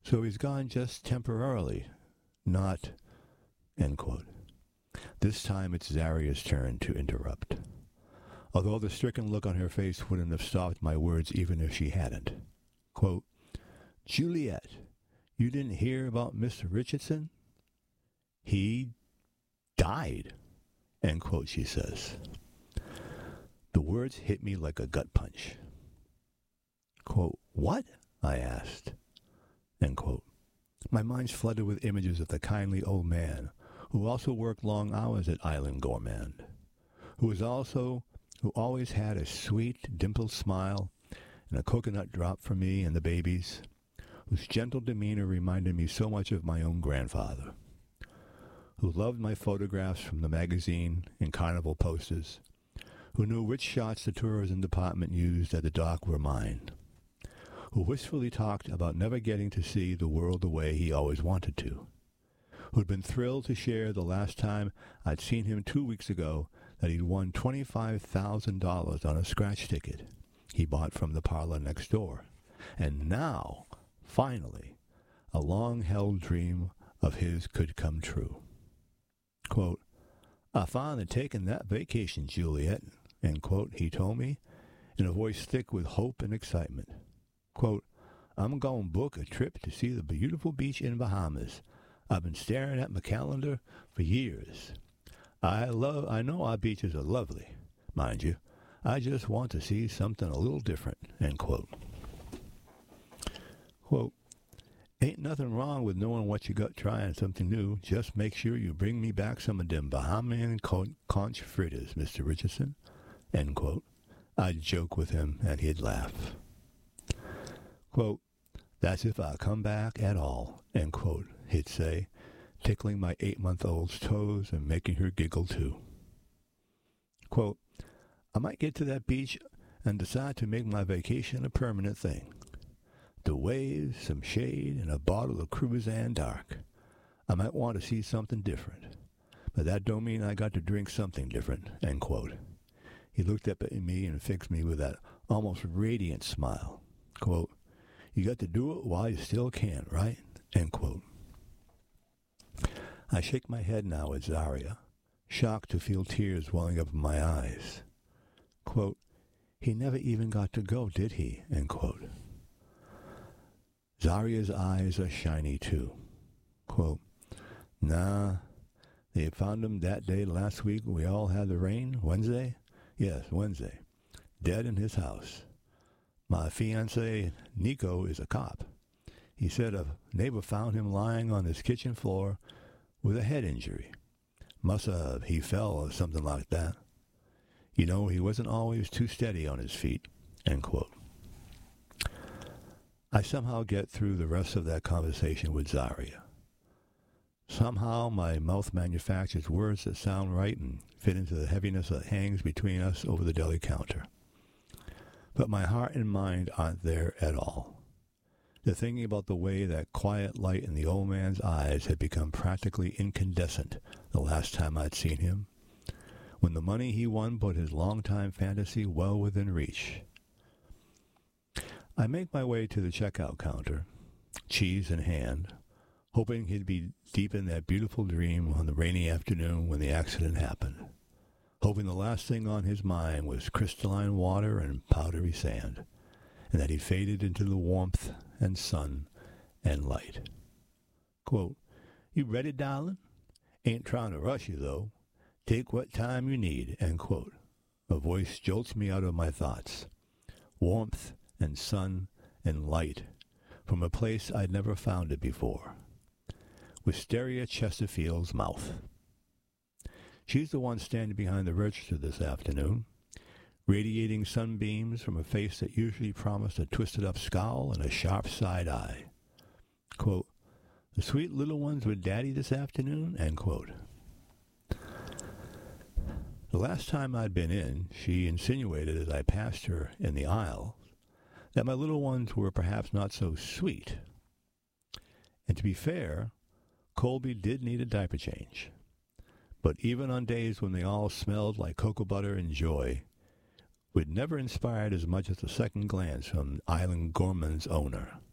So he's gone just temporarily, not, end quote. This time it's Zaria's turn to interrupt. Although the stricken look on her face wouldn't have stopped my words even if she hadn't. Quote, Juliet, you didn't hear about Mr. Richardson? He died, end quote, she says. The words hit me like a gut punch. Quote, what? I asked, end quote. My mind's flooded with images of the kindly old man who also worked long hours at Island Gourmand, who always had a sweet, dimpled smile and a coconut drop for me and the babies, whose gentle demeanor reminded me so much of my own grandfather, who loved my photographs from the magazine and carnival posters, who knew which shots the tourism department used at the dock were mine, who wistfully talked about never getting to see the world the way he always wanted to, who'd been thrilled to share the last time I'd seen him 2 weeks ago that he'd won $25,000 on a scratch ticket he bought from the parlor next door. And now, finally, a long-held dream of his could come true. Quote, I finally taken that vacation, Juliet, end quote, he told me, in a voice thick with hope and excitement. Quote, I'm going to book a trip to see the beautiful beach in Bahamas. I've been staring at my calendar for years. I know our beaches are lovely, mind you. I just want to see something a little different, end quote. Quote, ain't nothing wrong with knowing what you got trying something new. Just make sure you bring me back some of them Bahamian conch fritters, Mr. Richardson, end quote. I'd joke with him and he'd laugh. Quote, that's if I come back at all, end quote, he'd say, tickling my 8-month-old's toes and making her giggle too. Quote, I might get to that beach and decide to make my vacation a permanent thing. The waves, some shade, and a bottle of Cruzan Dark. I might want to see something different. But that don't mean I got to drink something different, end quote. He looked up at me and fixed me with that almost radiant smile. Quote, you got to do it while you still can, right? End quote. I shake my head now at Zaria, shocked to feel tears welling up in my eyes. Quote, he never even got to go, did he? End quote. Zaria's eyes are shiny, too. Quote, nah, they found him that day last week we all had the rain, Wednesday? Yes, Wednesday. Dead in his house. My fiancé, Nico, is a cop. He said a neighbor found him lying on his kitchen floor with a head injury. He fell or something like that. You know, he wasn't always too steady on his feet, end quote. I somehow get through the rest of that conversation with Zaria. Somehow my mouth manufactures words that sound right and fit into the heaviness that hangs between us over the deli counter. But my heart and mind aren't there at all. They're thinking about the way that quiet light in the old man's eyes had become practically incandescent the last time I'd seen him, when the money he won put his longtime fantasy well within reach. I make my way to the checkout counter, cheese in hand, hoping he'd be deep in that beautiful dream on the rainy afternoon when the accident happened, hoping the last thing on his mind was crystalline water and powdery sand, and that he faded into the warmth and sun and light. Quote, you ready, darling? Ain't trying to rush you, though. Take what time you need, end quote. A voice jolts me out of my thoughts. Warmth and sun and light from a place I'd never found it before. Wisteria Chesterfield's mouth. She's the one standing behind the register this afternoon, radiating sunbeams from a face that usually promised a twisted-up scowl and a sharp side eye. Quote, the sweet little ones with Daddy this afternoon, end quote. The last time I'd been in, she insinuated as I passed her in the aisle that my little ones were perhaps not so sweet. And to be fair, Colby did need a diaper change. But even on days when they all smelled like cocoa butter and joy, we'd never inspired as much as a second glance from Island Gourmand's owner.